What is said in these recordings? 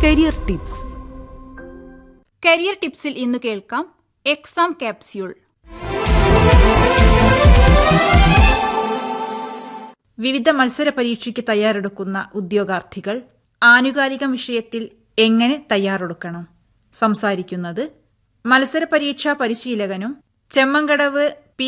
Career tips. Career ടിപ്സിൽ ഇന്ന് കേൾക്കാം exam capsule. വിവിധ മത്സര പരീക്ഷയ്ക്ക് തയ്യാറെടുക്കുന്ന ഉദ്യോഗാർത്ഥികൾ ആനുകാലിക വിഷയത്തിൽ എങ്ങനെ തയ്യാറെടുക്കണം? സംസാരിക്കുന്നത് മത്സര പരീക്ഷാ പരിശീലകനും Chemmankadavu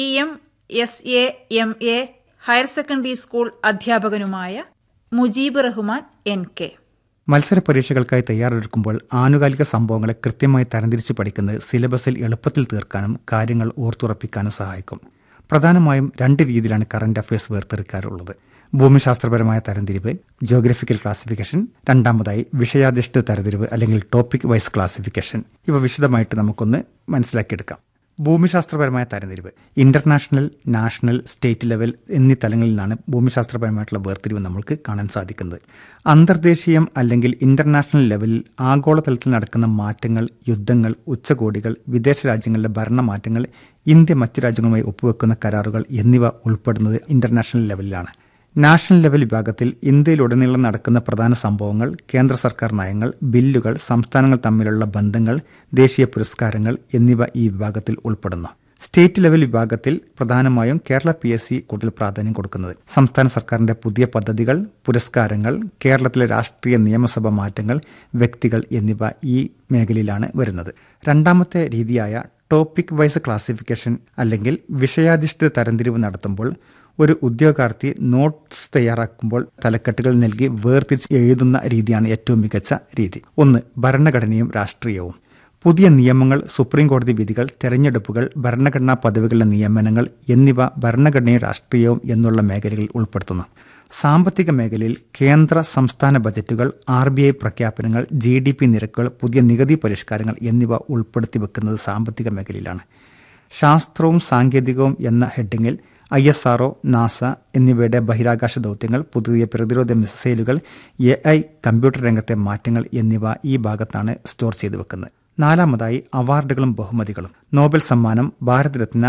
PMSAMA higher secondary school അധ്യാപകനുമായ Mujeeb Rahman NK. മത്സര പരീക്ഷകൾക്കായി തയ്യാറെടുക്കുമ്പോൾ ആനുകാലിക സംഭവങ്ങളെ കൃത്യമായി തരംതിരിച്ച് പഠിക്കുന്നത് സിലബസിൽ എളുപ്പത്തിൽ തീർക്കാനും കാര്യങ്ങൾ ഓർത്തുറപ്പിക്കാനും സഹായിക്കും. പ്രധാനമായും 2 രീതിയിലാണ് കറന്റ് അഫയേഴ്സ് വേർതിരിക്കാറുള്ളത്. ഭൂമിശാസ്ത്രപരമായ തരംതിരിവ്, ജിയോഗ്രഫിക്കൽ ക്ലാസിഫിക്കേഷൻ. രണ്ടാമതായി വിഷയാധിഷ്ഠിത തരംതിരിവ് അല്ലെങ്കിൽ ടോപ്പിക് വൈസ് ക്ലാസിഫിക്കേഷൻ. ഇവ വിശദമായിട്ട് നമുക്കൊന്ന് മനസ്സിലാക്കിയെടുക്കാം. ഭൂമിശാസ്ത്രപരമായ തരംതിരിവ് ഇന്റർനാഷണൽ, നാഷണൽ, സ്റ്റേറ്റ് ലെവൽ എന്നീ തലങ്ങളിൽ നിന്നാണ് ഭൂമിശാസ്ത്രപരമായിട്ടുള്ള വേർതിരിവ് നമുക്ക് കാണാൻ സാധിക്കുന്നത്. അന്തർദേശീയം അല്ലെങ്കിൽ ഇന്റർനാഷണൽ ലെവലിൽ ആഗോളതലത്തിൽ നടക്കുന്ന മാറ്റങ്ങൾ, യുദ്ധങ്ങൾ, ഉച്ചകോടികൾ, വിദേശ രാജ്യങ്ങളിലെ ഭരണമാറ്റങ്ങൾ, ഇന്ത്യ മറ്റു രാജ്യങ്ങളുമായി ഒപ്പുവെക്കുന്ന കരാറുകൾ എന്നിവ ഉൾപ്പെടുന്നത് ഇന്റർനാഷണൽ ലെവലിലാണ്. നാഷണൽ ലെവൽ വിഭാഗത്തിൽ ഇന്ത്യയിലുടനീളം നടക്കുന്ന പ്രധാന സംഭവങ്ങൾ, കേന്ദ്ര സർക്കാർ നയങ്ങൾ, ബില്ലുകൾ, സംസ്ഥാനങ്ങൾ തമ്മിലുള്ള ബന്ധങ്ങൾ, ദേശീയ പുരസ്കാരങ്ങൾ എന്നിവ ഈ വിഭാഗത്തിൽ ഉൾപ്പെടുന്നു. സ്റ്റേറ്റ് ലെവൽ വിഭാഗത്തിൽ പ്രധാനമായും കേരള PSC കൂടുതൽ പ്രാധാന്യം കൊടുക്കുന്നത് സംസ്ഥാന സർക്കാരിന്റെ പുതിയ പദ്ധതികൾ, പുരസ്കാരങ്ങൾ, കേരളത്തിലെ രാഷ്ട്രീയ നിയമസഭാ മാറ്റങ്ങൾ, വ്യക്തികൾ എന്നിവ ഈ മേഖലയിലാണ് വരുന്നത്. രണ്ടാമത്തെ രീതിയായ ടോപ്പിക് വൈസ് ക്ലാസിഫിക്കേഷൻ അല്ലെങ്കിൽ വിഷയാധിഷ്ഠിത തരംതിരിവ് നടത്തുമ്പോൾ ഒരു ഉദ്യോഗാർത്ഥി നോട്ട്സ് തയ്യാറാക്കുമ്പോൾ തലക്കെട്ടുകൾ നൽകി വേർതിരിച്ച് എഴുതുന്ന രീതിയാണ് ഏറ്റവും മികച്ച രീതി. 1. ഭരണഘടനയും രാഷ്ട്രീയവും. പുതിയ നിയമങ്ങൾ, സുപ്രീം കോടതി വിധികൾ, തെരഞ്ഞെടുപ്പുകൾ, ഭരണഘടനാ പദവികളുടെ നിയമനങ്ങൾ എന്നിവ ഭരണഘടനയും രാഷ്ട്രീയവും എന്നുള്ള മേഖലകളിൽ ഉൾപ്പെടുത്തുന്നു. സാമ്പത്തിക മേഖലയിൽ കേന്ദ്ര സംസ്ഥാന ബജറ്റുകൾ, RBI പ്രഖ്യാപനങ്ങൾ, GDP നിരക്കുകൾ, പുതിയ നികുതി പരിഷ്കാരങ്ങൾ എന്നിവ ഉൾപ്പെടുത്തി വെക്കുന്നത് സാമ്പത്തിക മേഖലയിലാണ്. ശാസ്ത്രവും സാങ്കേതികവും എന്ന ഹെഡിങ്ങിൽ ISRO, NASA എന്നിവയുടെ ബഹിരാകാശ ദൗത്യങ്ങൾ, പുതിയ പ്രതിരോധ മിസൈലുകൾ, AI, കമ്പ്യൂട്ടർ രംഗത്തെ മാറ്റങ്ങൾ എന്നിവ ഈ ഭാഗത്താണ് സ്റ്റോർ ചെയ്തു വെക്കുന്നത്. 4. അവാർഡുകളും ബഹുമതികളും. നോബൽ സമ്മാനം, ഭാരതരത്ന,